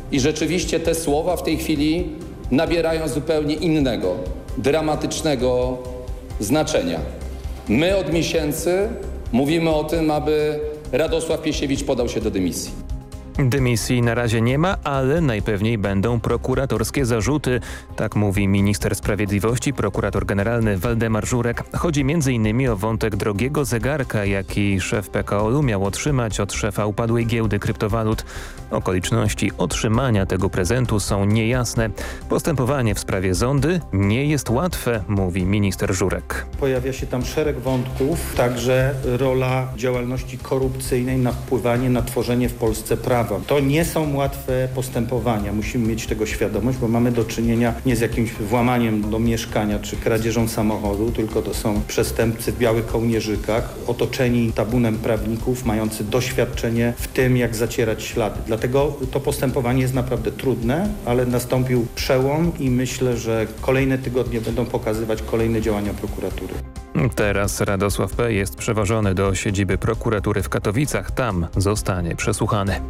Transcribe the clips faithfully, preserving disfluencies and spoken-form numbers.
I rzeczywiście te słowa w tej chwili nabierają zupełnie innego, dramatycznego znaczenia. My od miesięcy mówimy o tym, aby Radosław Piesiewicz podał się do dymisji. Dymisji na razie nie ma, ale najpewniej będą prokuratorskie zarzuty. Tak mówi minister sprawiedliwości, prokurator generalny Waldemar Żurek. Chodzi między innymi o wątek drogiego zegarka, jaki szef P K O L u miał otrzymać od szefa upadłej giełdy kryptowalut. Okoliczności otrzymania tego prezentu są niejasne. Postępowanie w sprawie Zondy nie jest łatwe, mówi minister Żurek. Pojawia się tam szereg wątków, także rola działalności korupcyjnej na wpływanie na tworzenie w Polsce prawa. To nie są łatwe postępowania, musimy mieć tego świadomość, bo mamy do czynienia nie z jakimś włamaniem do mieszkania czy kradzieżą samochodu, tylko to są przestępcy w białych kołnierzykach, otoczeni tabunem prawników, mający doświadczenie w tym, jak zacierać ślady. Dlatego to postępowanie jest naprawdę trudne, ale nastąpił przełom i myślę, że kolejne tygodnie będą pokazywać kolejne działania prokuratury. Teraz Radosław P. jest przewożony do siedziby prokuratury w Katowicach. Tam zostanie przesłuchany.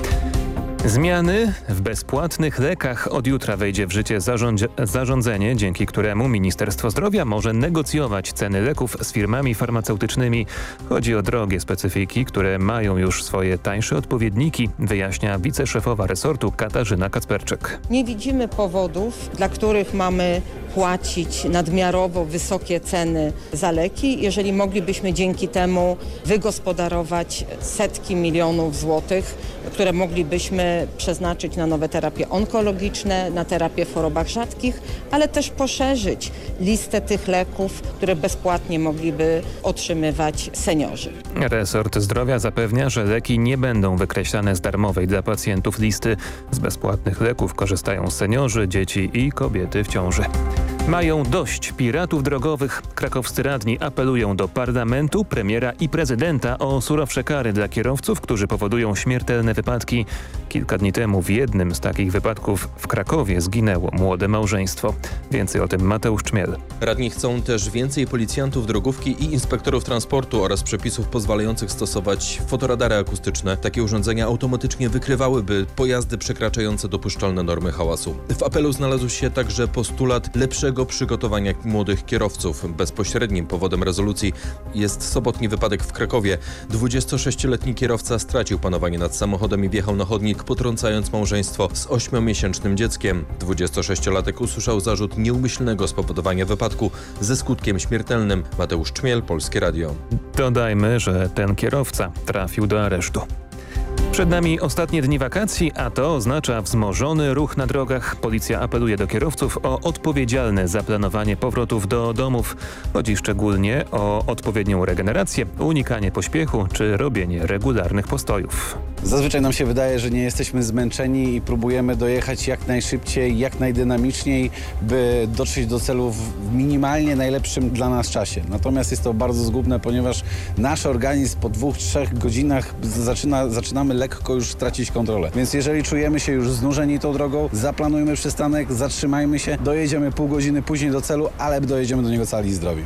Zmiany w bezpłatnych lekach. Od jutra wejdzie w życie zarządzenie, dzięki któremu Ministerstwo Zdrowia może negocjować ceny leków z firmami farmaceutycznymi. Chodzi o drogie specyfiki, które mają już swoje tańsze odpowiedniki, wyjaśnia wiceszefowa resortu Katarzyna Kacperczyk. Nie widzimy powodów, dla których mamy płacić nadmiarowo wysokie ceny za leki, jeżeli moglibyśmy dzięki temu wygospodarować setki milionów złotych, które moglibyśmy przeznaczyć na nowe terapie onkologiczne, na terapię w chorobach rzadkich, ale też poszerzyć listę tych leków, które bezpłatnie mogliby otrzymywać seniorzy. Resort Zdrowia zapewnia, że leki nie będą wykreślane z darmowej dla pacjentów listy. Z bezpłatnych leków korzystają seniorzy, dzieci i kobiety w ciąży. Mają dość piratów drogowych. Krakowscy radni apelują do parlamentu, premiera i prezydenta o surowsze kary dla kierowców, którzy powodują śmiertelne wypadki. Kilka dni temu w jednym z takich wypadków w Krakowie zginęło młode małżeństwo. Więcej o tym Mateusz Czmiel. Radni chcą też więcej policjantów drogówki i inspektorów transportu oraz przepisów pozwalających stosować fotoradary akustyczne. Takie urządzenia automatycznie wykrywałyby pojazdy przekraczające dopuszczalne normy hałasu. W apelu znalazł się także postulat lepszego przygotowania młodych kierowców. Bezpośrednim powodem rezolucji jest sobotni wypadek w Krakowie. dwudziestosześcioletni kierowca stracił panowanie nad samochodem i wjechał na chodnik, potrącając małżeństwo z ośmiomiesięcznym dzieckiem. dwudziestosześciolatek usłyszał zarzut nieumyślnego spowodowania wypadku ze skutkiem śmiertelnym. Mateusz Czmiel, Polskie Radio. Dodajmy, że ten kierowca trafił do aresztu. Przed nami ostatnie dni wakacji, a to oznacza wzmożony ruch na drogach. Policja apeluje do kierowców o odpowiedzialne zaplanowanie powrotów do domów. Chodzi szczególnie o odpowiednią regenerację, unikanie pośpiechu czy robienie regularnych postojów. Zazwyczaj nam się wydaje, że nie jesteśmy zmęczeni i próbujemy dojechać jak najszybciej, jak najdynamiczniej, by dotrzeć do celu w minimalnie najlepszym dla nas czasie. Natomiast jest to bardzo zgubne, ponieważ nasz organizm po dwóch, trzech godzinach zaczyna, zaczynamy lekko już tracić kontrolę. Więc jeżeli czujemy się już znużeni tą drogą, zaplanujmy przystanek, zatrzymajmy się, dojedziemy pół godziny później do celu, ale dojedziemy do niego cali i zdrowi.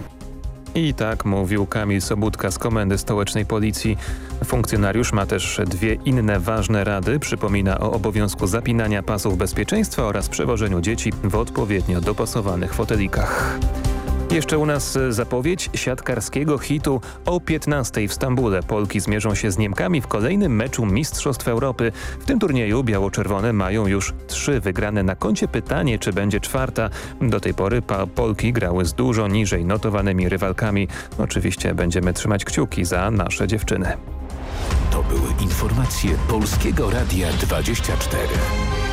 I tak mówił Kamil Sobudka z Komendy Stołecznej Policji. Funkcjonariusz ma też dwie inne ważne rady. Przypomina o obowiązku zapinania pasów bezpieczeństwa oraz przewożeniu dzieci w odpowiednio dopasowanych fotelikach. Jeszcze u nas zapowiedź siatkarskiego hitu. O piętnastej w Stambule Polki zmierzą się z Niemkami w kolejnym meczu Mistrzostw Europy. W tym turnieju biało-czerwone mają już trzy wygrane na koncie. Pytanie, czy będzie czwarta. Do tej pory Polki grały z dużo niżej notowanymi rywalkami. Oczywiście będziemy trzymać kciuki za nasze dziewczyny. To były informacje Polskiego Radia dwadzieścia cztery.